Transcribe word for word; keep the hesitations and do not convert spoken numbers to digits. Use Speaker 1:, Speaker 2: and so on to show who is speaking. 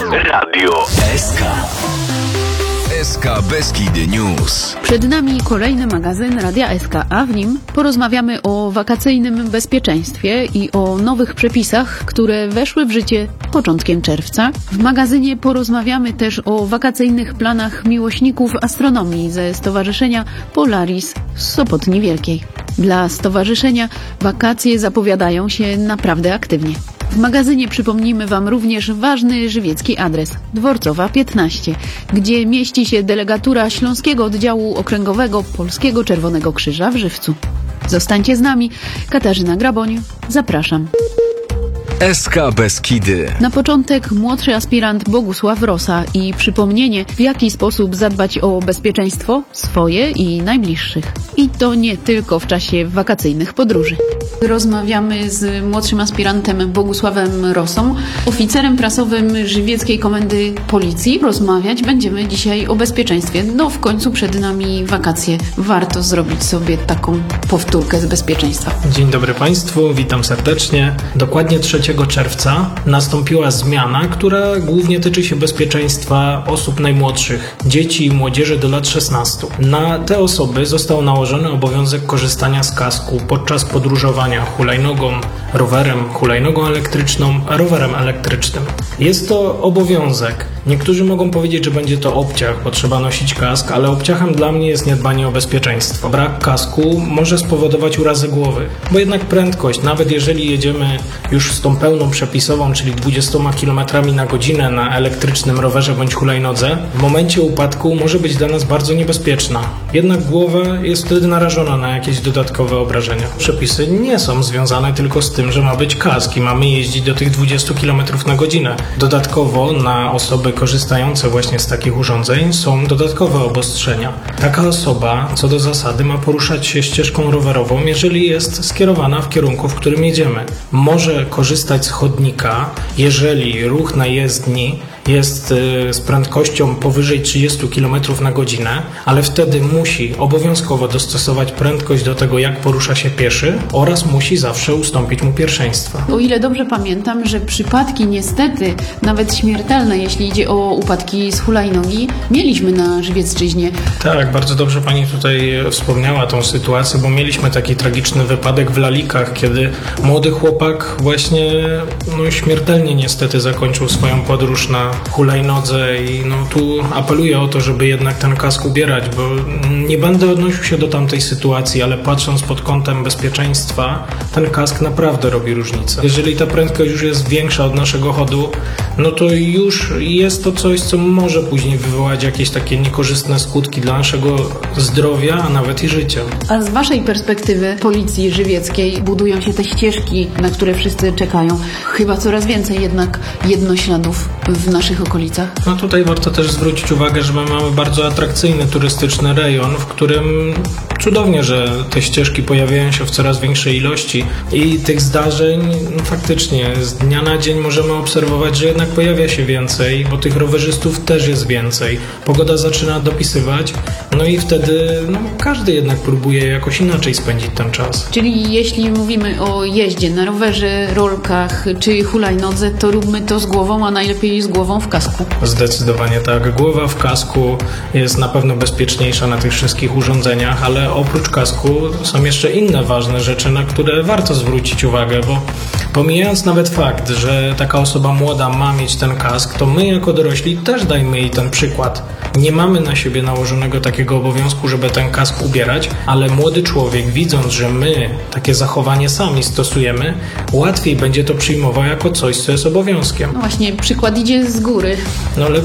Speaker 1: Radio S K. S K Beskidy News.
Speaker 2: Przed nami kolejny magazyn Radia S K, a w nim porozmawiamy o wakacyjnym bezpieczeństwie i o nowych przepisach, które weszły w życie początkiem czerwca. W magazynie porozmawiamy też o wakacyjnych planach miłośników astronomii ze Stowarzyszenia Polaris z Sopotni Wielkiej. Dla stowarzyszenia wakacje zapowiadają się naprawdę aktywnie. W magazynie przypomnimy Wam również ważny żywiecki adres – Dworcowa piętnaście, gdzie mieści się delegatura Śląskiego Oddziału Okręgowego Polskiego Czerwonego Krzyża w Żywcu. Zostańcie z nami. Katarzyna Graboń, zapraszam.
Speaker 1: S K Beskidy.
Speaker 2: Na początek młodszy aspirant Bogusław Rosa i przypomnienie, w jaki sposób zadbać o bezpieczeństwo swoje i najbliższych. I to nie tylko w czasie wakacyjnych podróży. Rozmawiamy z młodszym aspirantem Bogusławem Rosą, oficerem prasowym Żywieckiej Komendy Policji. Rozmawiać będziemy dzisiaj o bezpieczeństwie. No w końcu przed nami wakacje. Warto zrobić sobie taką powtórkę z bezpieczeństwa.
Speaker 3: Dzień dobry Państwu, witam serdecznie. Dokładnie trzeciego czerwca nastąpiła zmiana, która głównie tyczy się bezpieczeństwa osób najmłodszych, dzieci i młodzieży do lat szesnastu. Na te osoby został nałożony obowiązek korzystania z kasku podczas podróżowania hulajnogą, rowerem, hulajnogą elektryczną, rowerem elektrycznym. Jest to obowiązek. Niektórzy mogą powiedzieć, że będzie to obciach, bo trzeba nosić kask, ale obciachem dla mnie jest niedbanie o bezpieczeństwo. Brak kasku może spowodować urazy głowy, bo jednak prędkość, nawet jeżeli jedziemy już z tą pełną przepisową, czyli dwudziestoma kilometrami na godzinę na elektrycznym rowerze bądź hulajnodze, w momencie upadku może być dla nas bardzo niebezpieczna. Jednak głowa jest wtedy narażona na jakieś dodatkowe obrażenia. Przepisy nie są związane tylko z tym, że ma być kask i mamy jeździć do tych dwudziestu kilometrów na godzinę. Dodatkowo na osoby korzystające właśnie z takich urządzeń są dodatkowe obostrzenia. Taka osoba, co do zasady, ma poruszać się ścieżką rowerową, jeżeli jest skierowana w kierunku, w którym jedziemy. Może korzystać z chodnika, jeżeli ruch na jezdni jest z prędkością powyżej trzydziestu kilometrów na godzinę, ale wtedy musi obowiązkowo dostosować prędkość do tego, jak porusza się pieszy oraz musi zawsze ustąpić mu pierwszeństwa.
Speaker 2: O ile dobrze pamiętam, że przypadki niestety, nawet śmiertelne, jeśli idzie o upadki z hulajnogi, mieliśmy na Żywiecczyźnie.
Speaker 3: Tak, bardzo dobrze Pani tutaj wspomniała tą sytuację, bo mieliśmy taki tragiczny wypadek w Lalikach, kiedy młody chłopak właśnie no, śmiertelnie niestety zakończył swoją podróż na hulajnodze i no, tu apeluję o to, żeby jednak ten kask ubierać, bo nie będę odnosił się do tamtej sytuacji, ale patrząc pod kątem bezpieczeństwa, ten kask naprawdę robi różnicę. Jeżeli ta prędkość już jest większa od naszego chodu, no to już jest to coś, co może później wywołać jakieś takie niekorzystne skutki dla naszego zdrowia, a nawet i życia.
Speaker 2: A z Waszej perspektywy Policji Żywieckiej budują się te ścieżki, na które wszyscy czekają. Chyba coraz więcej jednak jednośladów w naszych okolicach.
Speaker 3: No tutaj warto też zwrócić uwagę, że my mamy bardzo atrakcyjny turystyczny rejon, w którym cudownie, że te ścieżki pojawiają się w coraz większej ilości i tych zdarzeń no faktycznie z dnia na dzień możemy obserwować, że jednak pojawia się więcej, bo tych rowerzystów też jest więcej. Pogoda zaczyna dopisywać, no i wtedy no, każdy jednak próbuje jakoś inaczej spędzić ten czas.
Speaker 2: Czyli jeśli mówimy o jeździe na rowerze, rolkach czy hulajnodze, to róbmy to z głową, a najlepiej z głową w kasku.
Speaker 3: Zdecydowanie tak. Głowa w kasku jest na pewno bezpieczniejsza na tych wszystkich urządzeniach, ale oprócz kasku są jeszcze inne ważne rzeczy, na które warto zwrócić uwagę, bo pomijając nawet fakt, że taka osoba młoda ma mieć ten kask, to my jako dorośli też dajmy jej ten przykład. Nie mamy na siebie nałożonego takiego obowiązku, żeby ten kask ubierać, ale młody człowiek, widząc, że my takie zachowanie sami stosujemy, łatwiej będzie to przyjmował jako coś, co jest obowiązkiem.
Speaker 2: No właśnie, przykład idzie z góry.
Speaker 3: No ale